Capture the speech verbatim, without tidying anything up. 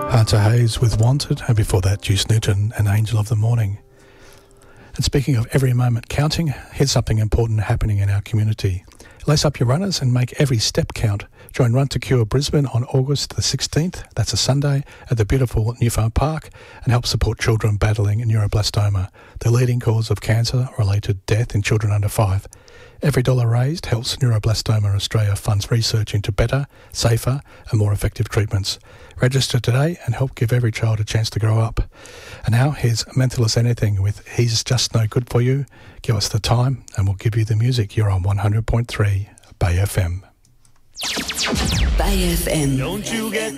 Hunter Hayes with Wanted, and before that Juice Newton and Angel of the Morning. And speaking of every moment counting, here's something important happening in our community. Lace up your runners and make every step count. Join Run to Cure Brisbane on August the sixteenth, that's a Sunday, at the beautiful New Farm Park, and help support children battling neuroblastoma, the leading cause of cancer-related death in children under five. Every dollar raised helps Neuroblastoma Australia funds research into better, safer and more effective treatments. Register today and help give every child a chance to grow up. And now here's Mental as Anything with He's Just No Good For You. Give us the time and we'll give you the music. You're on one hundred point three Bay F M. Bay F M. Don't you get